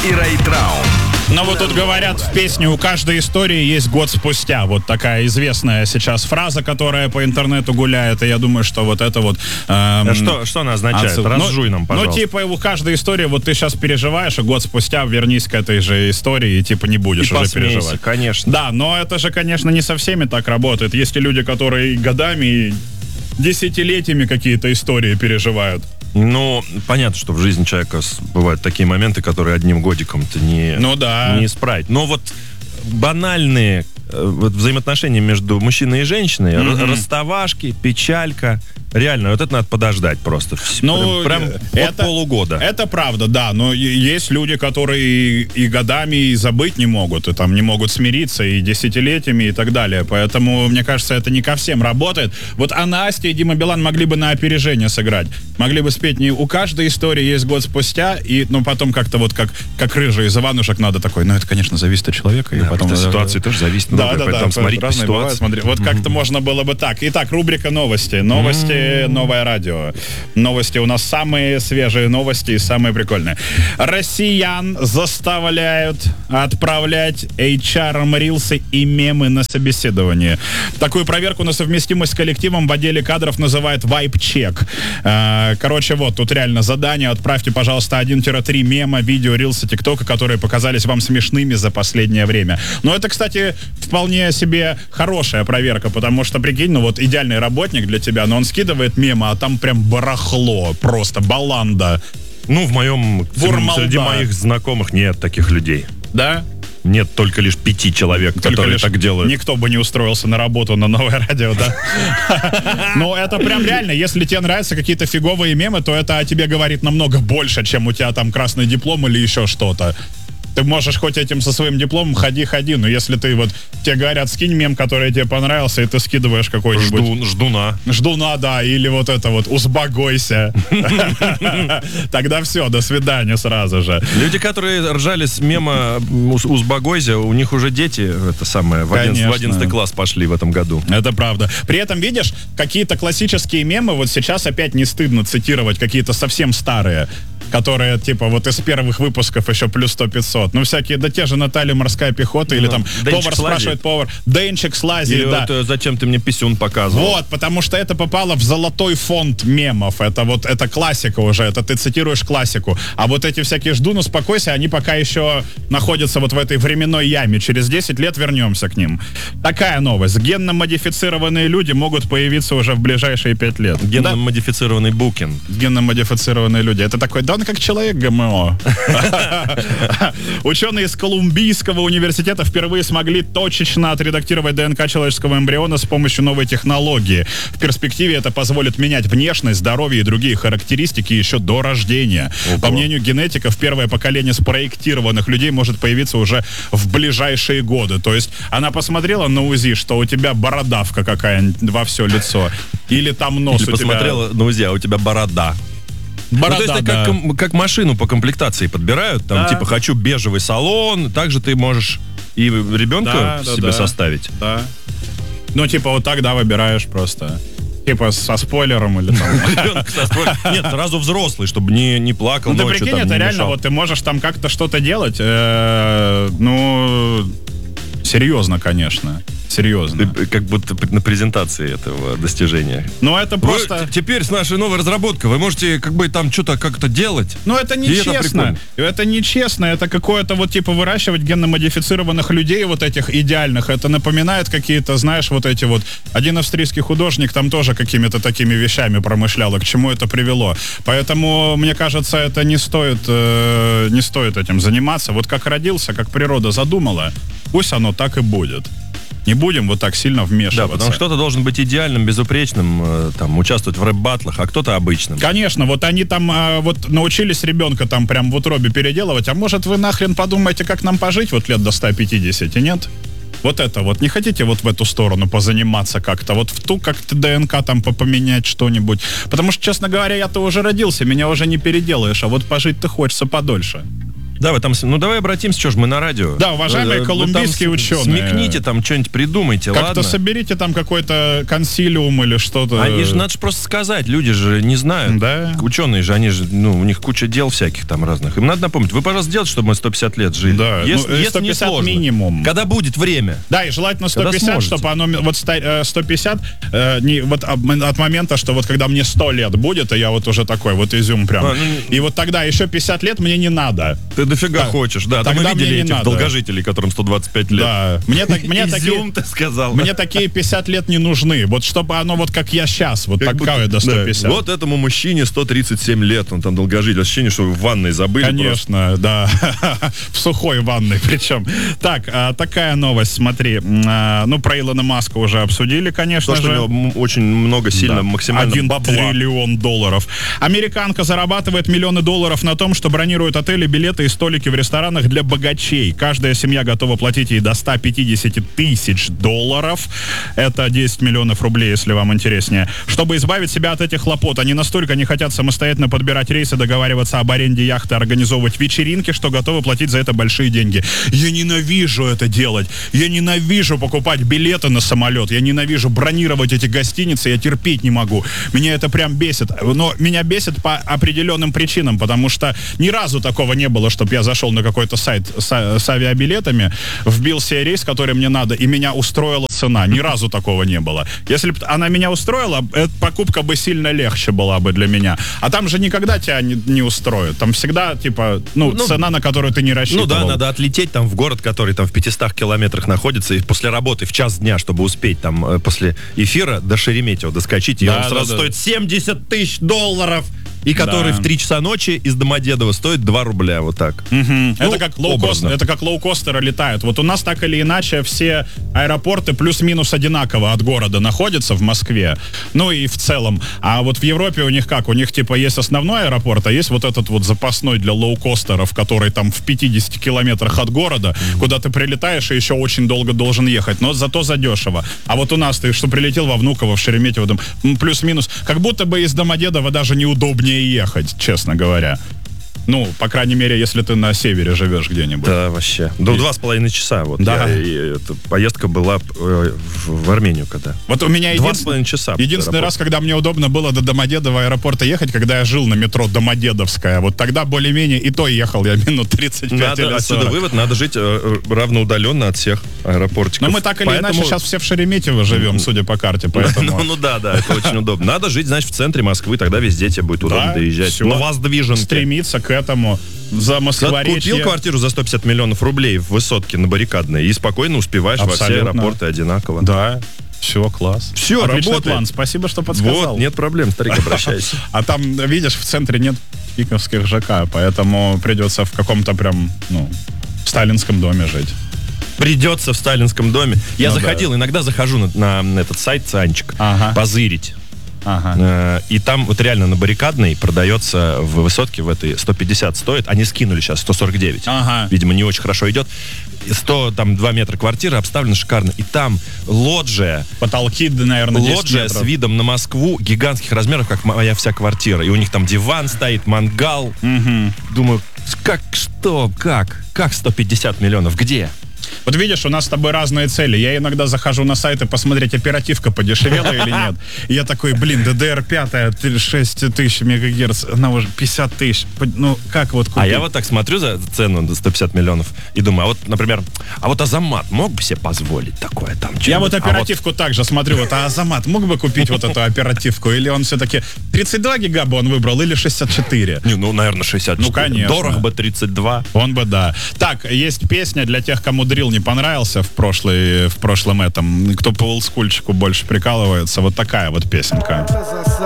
и Рэй Траун. Но вот тут говорят в песне «У каждой истории есть год спустя». Вот такая известная сейчас фраза, которая по интернету гуляет. И я думаю, что вот это вот... Что она означает? Разжуй нам, пожалуйста. Ну, типа, у каждой истории, вот ты сейчас переживаешь, и год спустя вернись к этой же истории, и типа не будешь и уже посмейся, переживать. Конечно. Да, но это же, конечно, не со всеми так работает. Есть и люди, которые годами, и десятилетиями какие-то истории переживают. Ну, понятно, что в жизни человека бывают такие моменты, которые одним годиком-то не исправить. Но вот банальные вот взаимоотношения между мужчиной и женщиной, расставашки, печалька, реально, вот это надо подождать просто. Ну, прям от полугода. Это правда, да, но есть люди, которые и годами и забыть не могут, и там не могут смириться, и десятилетиями, и так далее. Поэтому, мне кажется, это не ко всем работает. Вот Настя и Дима Билан могли бы на опережение сыграть. Могли бы спеть не «У каждой истории есть год спустя», и, ну, потом как-то вот как рыжий из Иванушек надо такой, ну, это, конечно, зависит от человека. Да, и потом от ситуации тоже зависит. Да. Смотреть по ситуации. Смотри. Вот как-то можно было бы так. Итак, рубрика «Новости». Новости, новое радио. Новости у нас самые свежие новости и самые прикольные. Россиян заставляют отправлять HR-ам рилсы и мемы на собеседование. Такую проверку на совместимость с коллективом в отделе кадров называют вайб-чек. Короче, вот, тут реально задание. Отправьте, пожалуйста, 1-3 мема, видео, рилсы, тиктока, которые показались вам смешными за последнее время. Но это, кстати, вполне себе хорошая проверка, потому что, прикинь, ну вот идеальный работник для тебя, но он скидывает мемы, а там прям барахло, просто баланда. Ну, среди моих знакомых нет таких людей. Да? Нет только лишь 5 человек, которые так делают. Никто бы не устроился на работу на новое радио, да? Но это прям реально, если тебе нравятся какие-то фиговые мемы, то это о тебе говорит намного больше, чем у тебя там красный диплом или еще что-то. Ты можешь хоть этим со своим дипломом ходи, но если ты вот, тебе говорят, скинь мем, который тебе понравился, и ты скидываешь какой-нибудь... Ждуна, да, или вот это вот, узбагойся. Тогда все, до свидания сразу же. Люди, которые ржали с мема узбагойся, у них уже дети, это самое, в 11 класс пошли в этом году. Это правда. При этом, видишь, какие-то классические мемы, вот сейчас опять не стыдно цитировать, какие-то совсем старые, которые, типа, вот из первых выпусков еще плюс 100-500. Ну, всякие, да те же Наталья Морская пехота, или там повар спрашивает повар, Денчик Слази, или да. вот зачем ты мне писюн показывал? Вот, потому что это попало в золотой фонд мемов. Это вот, это классика уже, это ты цитируешь классику. А вот эти всякие «жду, успокойся», они пока еще находятся вот в этой временной яме. Через 10 лет вернемся к ним. Такая новость. Генно-модифицированные люди могут появиться уже в ближайшие 5 лет. Генно-модифицированный Букин. Генно-модифицированные люди. Это такой, да он как человек ГМО. Ученые из Колумбийского университета впервые смогли точечно отредактировать ДНК человеческого эмбриона с помощью новой технологии. В перспективе это позволит менять внешность, здоровье и другие характеристики еще до рождения. По мнению генетиков, первое поколение спроектированных людей может появиться уже в ближайшие годы. То есть она посмотрела на УЗИ, что у тебя бородавка какая-нибудь во все лицо. Или там нос или у тебя... посмотрела на УЗИ, а у тебя борода. Борода, ну, то есть да. как машину по комплектации подбирают, там типа хочу бежевый салон, также ты можешь и ребенка себе составить. Да. Ну типа вот так, да, выбираешь просто. Типа со спойлером или там. Нет, сразу взрослый, чтобы не плакал ночью. Ну ты прикинь, это реально, вот ты можешь там как-то что-то делать, ну, серьезно, конечно. Серьезно. Ты как будто на презентации этого достижения. Ну, это просто... Теперь с нашей новой разработкой вы можете как бы там что-то как-то делать. Ну, это нечестно. Это нечестно. Это какое-то вот типа выращивать генно-модифицированных людей вот этих идеальных. Это напоминает какие-то, знаешь, вот эти вот... Один австрийский художник там тоже какими-то такими вещами промышлял. И к чему это привело? Поэтому, мне кажется, это не стоит этим заниматься. Вот как родился, как природа задумала, пусть оно так и будет. Не будем вот так сильно вмешиваться. Да, потому что кто-то должен быть идеальным, безупречным, там, участвовать в рэп-баттлах, а кто-то обычным. Конечно, вот они там вот научились ребенка там прям в утробе переделывать, а может вы нахрен подумаете, как нам пожить вот лет до 150, нет? Вот это вот, не хотите вот в эту сторону позаниматься как-то, вот в ту как-то ДНК там поменять что-нибудь? Потому что, честно говоря, я-то уже родился, меня уже не переделаешь, а вот пожить-то хочется подольше. Да, вы там, ну давай обратимся, что ж, мы на радио. Да, уважаемые колумбийские ученые. Смекните там, что-нибудь придумайте, как-то ладно? соберите там какой-то консилиум или что-то. Они же, надо же просто сказать, люди же не знают. Да. Ученые же, они же, ну, у них куча дел всяких там разных. Им надо напомнить, вы, пожалуйста, сделайте, чтобы мы 150 лет жили. Да, если 150 не сложно. минимум. Когда будет время. Да, и желательно 150, чтобы оно, вот 150, вот от момента, что вот когда мне 100 лет будет, и я вот уже такой вот изюм прям. И вот тогда еще 50 лет мне не надо. Ты дофига хочешь, да. Там мы видели этих надо. долгожителей, которым 125 лет. Да. Мне изюм, ты сказал. Мне такие 50 лет не нужны. Вот чтобы оно вот как я сейчас, вот как такое до 150. Да. Вот этому мужчине 137 лет, он там долгожитель. Ощущение, что вы в ванной забыли. Конечно, просто. Да. В сухой ванной причем. Так, такая новость, смотри. Ну, про Илона Маска уже обсудили, конечно же. Что у него очень много, сильно, максимально 1 бабла. триллион долларов. Американка зарабатывает миллионы долларов на том, что бронирует отели, билеты и столики в ресторанах для богачей. Каждая семья готова платить ей до 150 тысяч долларов. Это 10 миллионов рублей, если вам интереснее. Чтобы избавить себя от этих хлопот, они настолько не хотят самостоятельно подбирать рейсы, договариваться об аренде яхты, организовывать вечеринки, что готовы платить за это большие деньги. Я ненавижу это делать. Я ненавижу покупать билеты на самолет. Я ненавижу бронировать эти гостиницы. Я терпеть не могу. Меня это прям бесит. Но меня бесит по определенным причинам, потому что ни разу такого не было, чтобы я зашел на какой-то сайт с авиабилетами, вбил себе рейс, который мне надо, и меня устроила цена. Ни разу такого не было. Если бы она меня устроила, покупка бы сильно легче была бы для меня. А там же никогда тебя не устроят. Там всегда, типа, цена, на которую ты не рассчитывал. Ну да, надо отлететь там в город, который там в 500 километрах находится, и после работы в час дня, чтобы успеть там после эфира до Шереметьево доскочить, и он сразу стоит 70 тысяч долларов. И который в 3 часа ночи из Домодедово стоит 2 рубля, вот так. Это как лоукостеры летают. Вот у нас так или иначе все аэропорты плюс-минус одинаково от города находятся в Москве. Ну и в целом. А вот в Европе у них как? У них типа есть основной аэропорт, а есть вот этот вот запасной для лоукостеров, который там в 50 километрах от города, куда ты прилетаешь и еще очень долго должен ехать. Но зато задешево. А вот у нас ты что прилетел во Внуково, в Шереметьево, там плюс-минус. Как будто бы из Домодедова даже неудобнее ехать, честно говоря. Ну, по крайней мере, если ты на севере живешь где-нибудь. Да, вообще. До 2,5 часа. Вот да. Эта поездка была в Армению когда. Вот у меня 2,5 часа. Единственный раз, когда мне удобно было до Домодедова аэропорта ехать, когда я жил на метро Домодедовская. Вот тогда более-менее и то ехал я минут 35 или 40. Отсюда вывод, надо жить равноудаленно от всех аэропортиков. Но мы так или иначе сейчас все в Шереметьево живем, судя по карте. Поэтому... Ну да, это очень удобно. Надо жить, значит, в центре Москвы, тогда везде тебе будет удобно доезжать. На воздвиженке. Стремиться к этому. За Москворечье. Купил квартиру за 150 миллионов рублей в Высотке на Баррикадной и спокойно успеваешь во все аэропорты одинаково. Да. Все, класс. Все, отличный план. Спасибо, что подсказал. Вот, нет проблем, старик, обращайся. А там, видишь, в центре нет пиковских ЖК, поэтому придется в каком-то прям, сталинском доме жить. Придется в сталинском доме. Я иногда захожу на этот сайт Санчик, позырить. И там вот реально на Баррикадной продается в Высотке в этой 150 стоит. Они скинули сейчас 149. Видимо, не очень хорошо идет. 102 метра квартиры обставлена шикарно. И там лоджия. Потолки, наверное, 10 лоджия метров. с видом на Москву гигантских размеров, как моя вся квартира. И у них там диван стоит, мангал. Думаю, как 150 миллионов? Где? Вот видишь, у нас с тобой разные цели. Я иногда захожу на сайты посмотреть, оперативка подешевела или нет. И я такой, DDR5, 6 тысяч мегагерц, она уже 50 тысяч. Ну, как вот купить? А я вот так смотрю за цену до 150 миллионов и думаю, а вот, например, Азамат мог бы себе позволить такое там? Я вот оперативку также смотрю, а Азамат мог бы купить вот эту оперативку? Или он все-таки 32 гига он выбрал, или 64? Наверное, 64. Ну, конечно. Дорого бы 32. Он бы, да. Так, есть песня для тех, кому дрил не понравился в прошлом этом, кто по олдскульчику больше прикалывается, вот такая вот песенка.